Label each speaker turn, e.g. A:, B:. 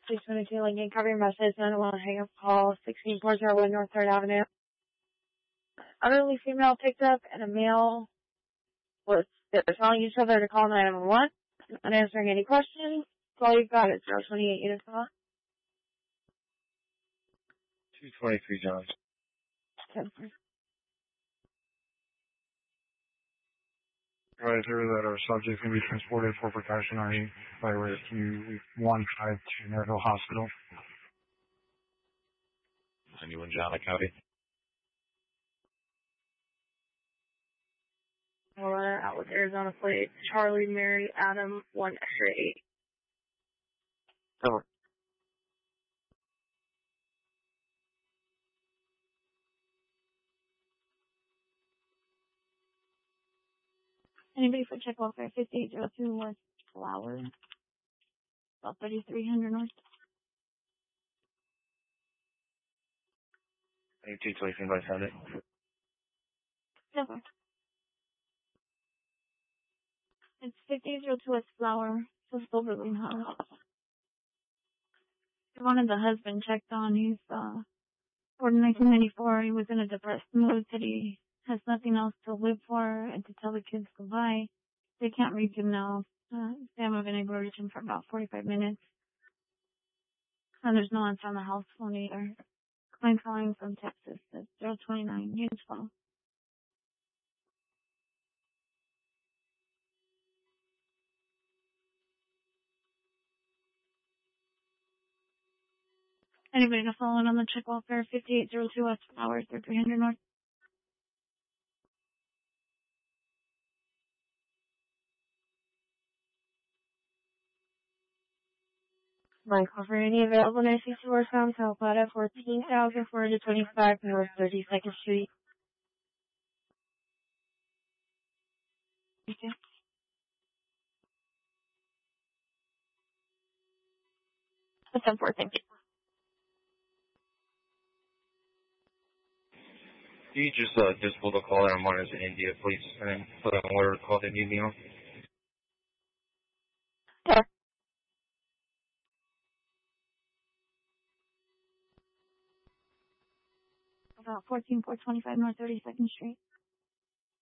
A: 622 Lincoln. Cover your message. 911 hang up call. 16401 North 3rd Avenue. Elderly female picked up and a male was they're telling each other to call 911. Not answering any questions. That's all you've got is 028 units off.
B: 223 John. Advisor that our subject can be transported for protection by way of Q15 to Maryville Hospital.
C: 91 John, County.
A: Out with Arizona plate. Charlie, Mary, Adam, 1 X-ray 8.
B: Over.
A: Anybody for check welfare 5802 West Flower? About 3300 North.
B: 223 by Sunday.
A: Okay. It's 5802 West Flower. So Silverling House. He wanted the husband checked on. He's, born in 1994. He was in a depressed mood. Said he has nothing else to live for and to tell the kids goodbye. They can't reach him now. They haven't been able to reach him for about 45 minutes. And there's no answer on the house phone either. I'm calling from Texas. It's 029 unit 12. Anybody to follow in on the check welfare 5802 West Flowers 3300 North? Michael, for any available nursing support from Calcutta, 14,425 North 32nd Street. Okay. That's 10-4, thank you.
B: You just pulled a call and I'm on as an India, please, and put on order call that need me on.
A: Sure. About 14425 North 32nd Street.